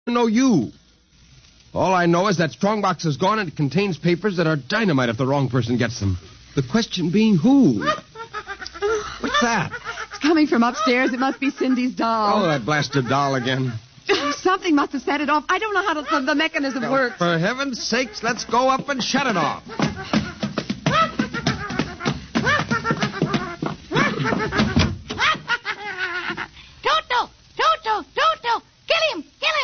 know you. All I know is that strongbox is gone and it contains papers that are dynamite if the wrong person gets them. The question being who? What's that? It's coming from upstairs. It must be Cindy's doll. Oh, that blasted doll again. Something must have set it off. I don't know how the mechanism works. For heaven's sakes, let's go up and shut it off. Toto, kill him.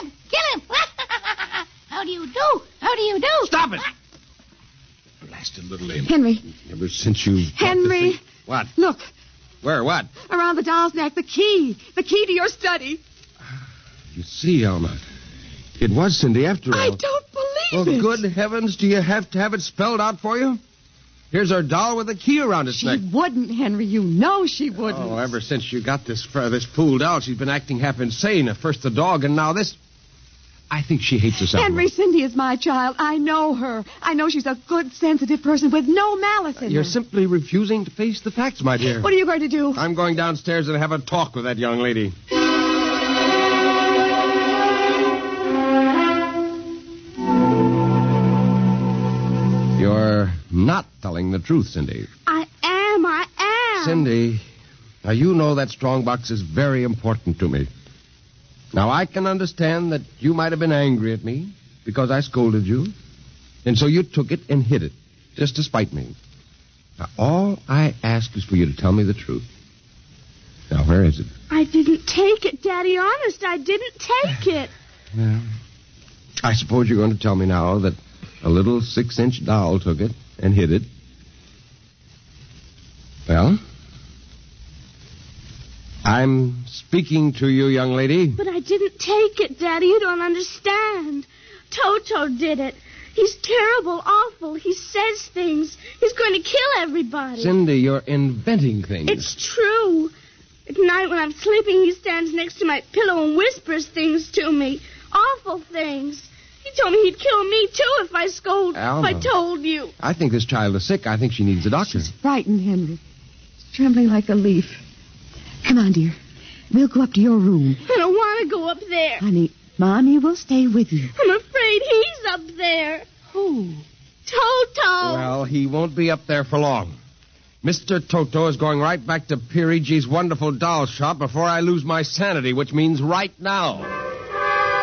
How do you do? Stop it! Blasted little imp. Henry. Ever since you... Henry. What? Look. Where, what? Around the doll's neck, the key. The key to your study. You see, Alma, it was Cindy after all. I don't believe it. Well, good heavens, do you have to have it spelled out for you? Here's her doll with a key around its neck. She wouldn't, Henry. You know she wouldn't. Oh, ever since you got this fool doll, she's been acting half insane. At first the dog, and now this. I think she hates herself. Henry, Cindy is my child. I know her. I know she's a good, sensitive person with no malice in her. You're simply refusing to face the facts, my dear. What are you going to do? I'm going downstairs and have a talk with that young lady. You're not telling the truth, Cindy. I am. Cindy, now you know that strongbox is very important to me. Now, I can understand that you might have been angry at me because I scolded you. And so you took it and hid it, just to spite me. Now, all I ask is for you to tell me the truth. Now, where is it? I didn't take it, Daddy. Honest, I didn't take it. Well, I suppose you're going to tell me now that a little 6-inch doll took it and hid it. Well, I'm speaking to you, young lady. But I didn't take it, Daddy. You don't understand. Toto did it. He's terrible, awful. He says things. He's going to kill everybody. Cindy, you're inventing things. It's true. At night when I'm sleeping, he stands next to my pillow and whispers things to me. Awful things. He told me he'd kill me, too, if I scold. Alma. If I told you. I think this child is sick. I think she needs a doctor. She's frightened, Henry. She's trembling like a leaf. Come on, dear. We'll go up to your room. I don't want to go up there. Honey, Mommy will stay with you. I'm afraid he's up there. Who? Toto. Well, he won't be up there for long. Mr. Toto is going right back to Pirigi's wonderful doll shop before I lose my sanity, which means right now.